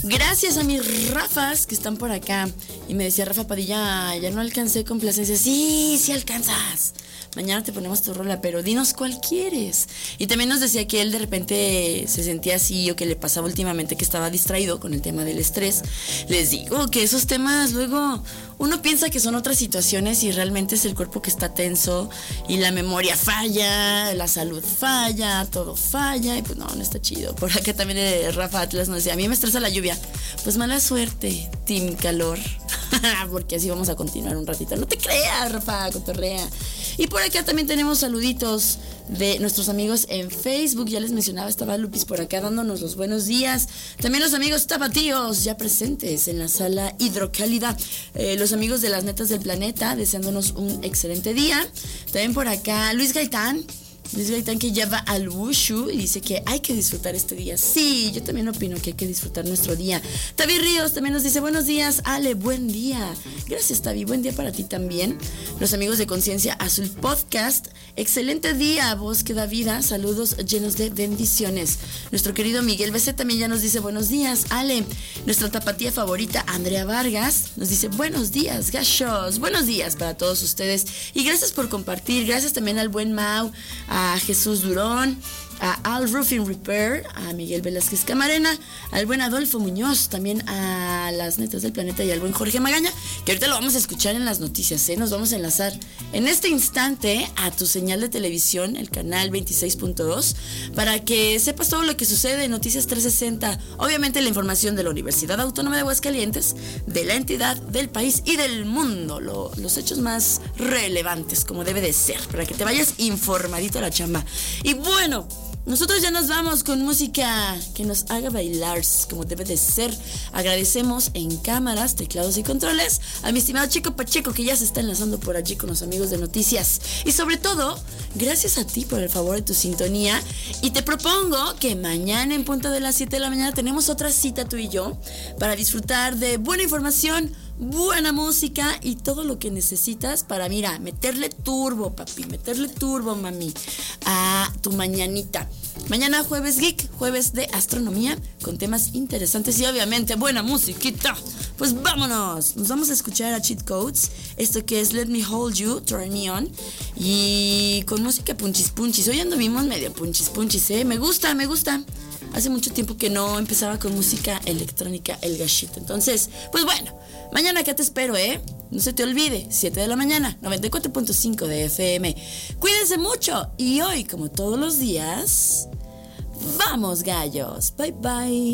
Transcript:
Gracias a mis Rafas que están por acá. Y me decía Rafa Padilla, ya no alcancé complacencia. Sí, sí alcanzas. Mañana te ponemos tu rola, pero dinos cuál quieres. Y también nos decía que él de repente se sentía así o que le pasaba últimamente que estaba distraído con el tema del estrés. Les digo que esos temas luego uno piensa que son otras situaciones y realmente es el cuerpo que está tenso y la memoria falla, la salud falla, todo falla y pues no está chido. Por acá también Rafa Atlas nos decía, a mí me estresa la lluvia. Pues mala suerte, team calor. Porque así vamos a continuar un ratito. No te creas, Rafa, cotorrea. Y por acá también tenemos saluditos de nuestros amigos en Facebook. Ya les mencionaba, estaba Lupis por acá dándonos los buenos días. También los amigos tapatíos ya presentes en la sala hidrocálida. Los amigos de las netas del planeta deseándonos un excelente día. También por acá Luis Gaitán que ya va al Wushu y dice que hay que disfrutar este día. Sí, yo también opino que hay que disfrutar nuestro día. Tavi Ríos también nos dice, buenos días, Ale, buen día. Gracias, Tavi, buen día para ti también. Los amigos de Conciencia Azul Podcast, excelente día, voz que da vida, saludos llenos de bendiciones. Nuestro querido Miguel BC también ya nos dice, buenos días, Ale. Nuestra tapatía favorita, Andrea Vargas, nos dice, buenos días, gachos, buenos días para todos ustedes. Y gracias por compartir, gracias también al buen Mau, a Jesús Durón, a Al Roofing Repair, a Miguel Velázquez Camarena, al buen Adolfo Muñoz, también a las netas del planeta y al buen Jorge Magaña, que ahorita lo vamos a escuchar en las noticias, nos vamos a enlazar en este instante a tu señal de televisión, el canal 26.2, para que sepas todo lo que sucede en Noticias 360, obviamente la información de la Universidad Autónoma de Aguascalientes, de la entidad, del país y del mundo, los hechos más relevantes, como debe de ser, para que te vayas informadito a la chamba. Y bueno, nosotros ya nos vamos con música que nos haga bailar como debe de ser. Agradecemos en cámaras, teclados y controles a mi estimado Chico Pacheco, que ya se está enlazando por allí con los amigos de Noticias. Y sobre todo, gracias a ti por el favor de tu sintonía. Y te propongo que mañana en punto de las 7 de la mañana tenemos otra cita tú y yo para disfrutar de buena información, buena música y todo lo que necesitas para, mira, meterle turbo, papi, meterle turbo, mami, a tu mañanita. Mañana jueves geek, jueves de astronomía, con temas interesantes y obviamente buena musiquita. Pues vámonos, nos vamos a escuchar a Cheat Codes, esto que es Let Me Hold You, Turn Me On, y con música punchis punchis. Hoy anduvimos medio punchis punchis, me gusta. Hace mucho tiempo que no empezaba con música electrónica el gachito. Entonces, pues bueno, mañana acá te espero, no se te olvide, 7 de la mañana, 94.5 de FM. Cuídense mucho y hoy, como todos los días, vamos gallos, bye bye.